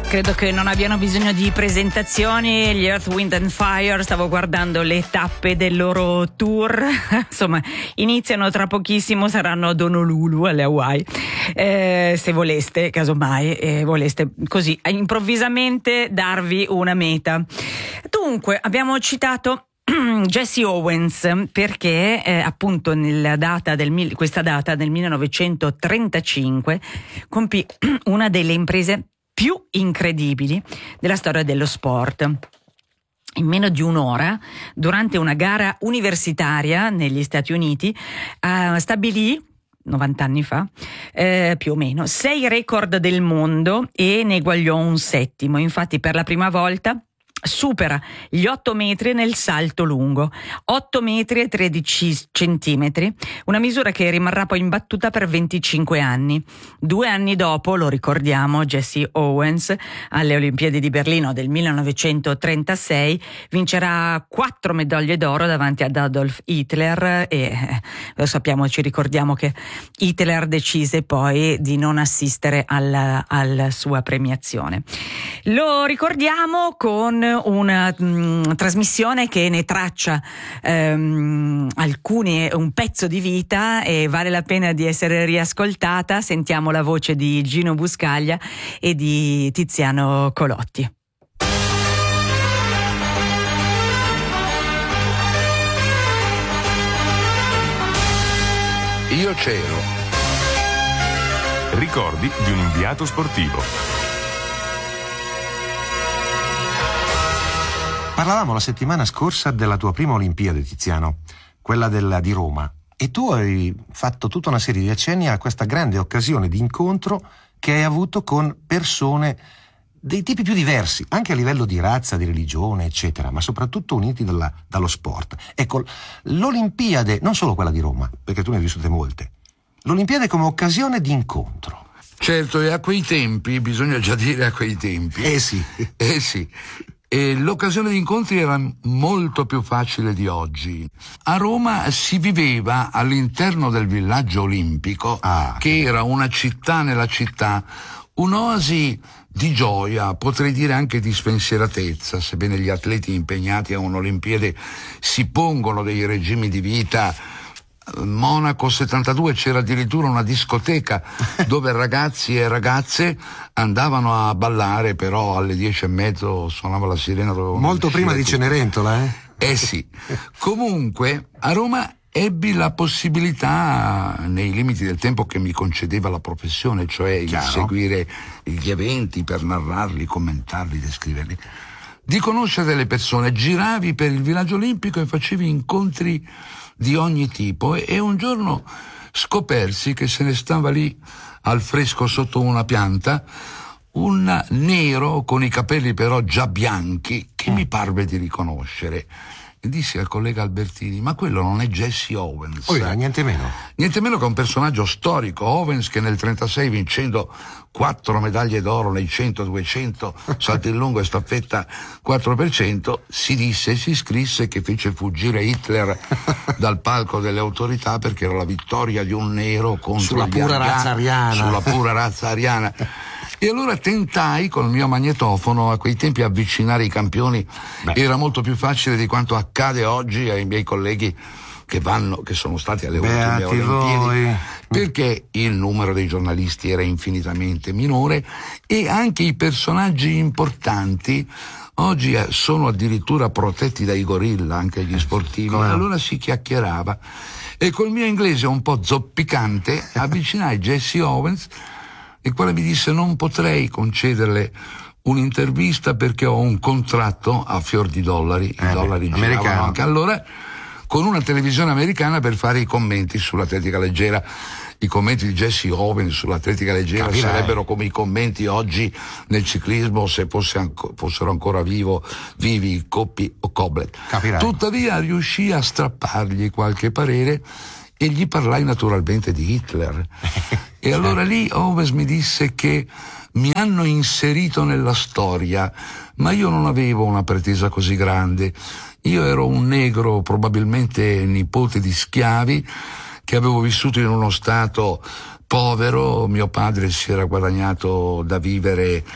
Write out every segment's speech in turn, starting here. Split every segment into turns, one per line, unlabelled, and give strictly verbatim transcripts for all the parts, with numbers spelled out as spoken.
Credo che non abbiano bisogno di presentazioni. Gli Earth, Wind and Fire, stavo guardando le tappe del loro tour. Insomma, iniziano tra pochissimo, saranno ad Honolulu, alle Hawaii. Eh, se voleste, casomai, eh, voleste così improvvisamente darvi una meta. Dunque, abbiamo citato Jesse Owens perché eh, appunto nella data del, questa data del millenovecentotrentacinque compì una delle imprese più incredibili della storia dello sport. In meno di un'ora, durante una gara universitaria negli Stati Uniti, uh, stabilì novanta anni fa, eh, più o meno, sei record del mondo e ne eguagliò un settimo. Infatti, per la prima volta supera gli otto metri nel salto lungo, otto metri e tredici centimetri, una misura che rimarrà poi imbattuta per venticinque anni. Due anni dopo, lo ricordiamo, Jesse Owens alle Olimpiadi di Berlino del millenovecentotrentasei vincerà quattro medaglie d'oro davanti ad Adolf Hitler e lo sappiamo, ci ricordiamo che Hitler decise poi di non assistere alla, alla sua premiazione. Lo ricordiamo con una mh, trasmissione che ne traccia ehm, alcuni, un pezzo di vita, e vale la pena di essere riascoltata. Sentiamo la voce di Gino Buscaglia e di Tiziano Colotti.
Io c'ero.
Ricordi di un inviato sportivo.
Parlavamo la settimana scorsa della tua prima Olimpiade, Tiziano, quella della di Roma, e tu hai fatto tutta una serie di accenni a questa grande occasione di incontro che hai avuto con persone dei tipi più diversi, anche a livello di razza, di religione, eccetera, ma soprattutto uniti dalla, dallo sport. Ecco, l'Olimpiade, non solo quella di Roma, perché tu ne hai vissute molte, l'Olimpiade come occasione di incontro.
Certo, e a quei tempi, bisogna già dire a quei tempi.
Eh sì.
Eh sì. E l'occasione di incontri era molto più facile di oggi. A Roma si viveva all'interno del villaggio olimpico, ah. che era una città nella città, un'oasi di gioia, potrei dire anche di spensieratezza, sebbene gli atleti impegnati a un'Olimpiade si pongono dei regimi di vita. Monaco settantadue c'era addirittura una discoteca dove ragazzi e ragazze andavano a ballare, però alle dieci e mezzo suonava la sirena.
Molto prima di Cenerentola, eh?
Eh sì. Comunque a Roma ebbi la possibilità, nei limiti del tempo che mi concedeva la professione, cioè Chiaro. il seguire gli eventi per narrarli, commentarli, descriverli, di conoscere delle persone. Giravi per il villaggio olimpico e facevi incontri di ogni tipo, e, e un giorno scopersi che se ne stava lì al fresco sotto una pianta un nero con i capelli però già bianchi che mi parve di riconoscere. E dissi al collega Albertini: ma quello non è Jesse Owens?
Oh, yeah, niente meno.
Niente meno che un personaggio storico. Owens, che nel trentasei, vincendo quattro medaglie d'oro nei cento, duecento, salto in lungo e staffetta quattro per cento, si disse e si scrisse che fece fuggire Hitler dal palco delle autorità perché era la vittoria di un nero contro
sulla
gli
pura
ariani,
razza ariana.
Sulla pura razza ariana. E allora tentai col mio magnetofono, a quei tempi avvicinare i campioni Beh. era molto più facile di quanto accade oggi ai miei colleghi che vanno, che sono stati alle
Beati
ultime Olimpiadi,
voi.
Perché il numero dei giornalisti era infinitamente minore e anche i personaggi importanti oggi sono addirittura protetti dai gorilla, anche gli sportivi.
Come no?
Allora si chiacchierava e col mio inglese un po' zoppicante avvicinai Jesse Owens, il quale mi disse: non potrei concederle un'intervista perché ho un contratto a fior di dollari,
eh
i dollari
beh,
giravano
americano.
anche allora, con una televisione americana per fare i commenti sull'atletica leggera. I commenti di Jesse Owens sull'atletica leggera
Capirai.
sarebbero come i commenti oggi nel ciclismo se fosse anco, fossero ancora vivo, vivi Coppi o Koblet.
Capirai.
Tuttavia riuscii a strappargli qualche parere e gli parlai naturalmente di Hitler. E allora lì Owens mi disse che mi hanno inserito nella storia, ma io non avevo una pretesa così grande. Io ero un negro, probabilmente nipote di schiavi, che avevo vissuto in uno stato povero. Mio padre si era guadagnato da vivere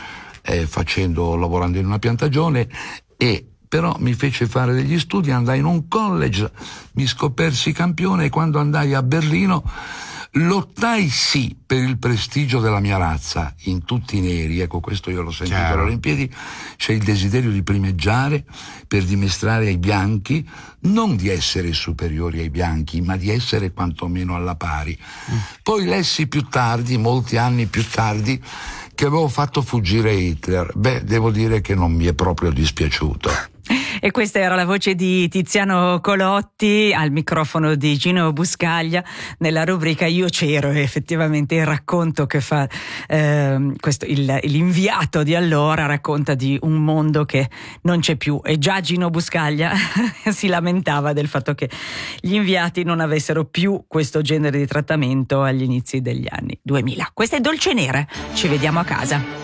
eh, facendo, lavorando in una piantagione, e però mi fece fare degli studi, andai in un college, mi scopersi campione, e quando andai a Berlino lottai sì per il prestigio della mia razza, in tutti i neri, ecco, questo io l'ho sentito alle Olimpiadi. C'è il desiderio di primeggiare per dimostrare ai bianchi non di essere superiori ai bianchi, ma di essere quantomeno alla pari. Mm. Poi lessi più tardi, molti anni più tardi, che avevo fatto fuggire Hitler. Beh, devo dire che non mi è proprio dispiaciuto.
E questa era la voce di Tiziano Colotti al microfono di Gino Buscaglia nella rubrica Io c'ero, e effettivamente il racconto che fa eh, questo, il, l'inviato di allora racconta di un mondo che non c'è più, e già Gino Buscaglia si lamentava del fatto che gli inviati non avessero più questo genere di trattamento agli inizi degli anni duemila. Questa è Dolcenera, ci vediamo a casa.